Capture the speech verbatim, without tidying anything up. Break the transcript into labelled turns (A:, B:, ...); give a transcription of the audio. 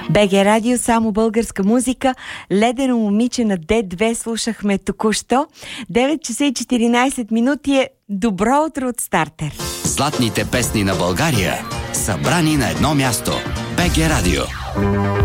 A: БГ Радио, само българска музика. Ледено момиче на Д две слушахме току-що. девет часа и четиринайсет минути е добро утро от Стартер.
B: Златните песни на България, събрани на едно място. БГ Радио.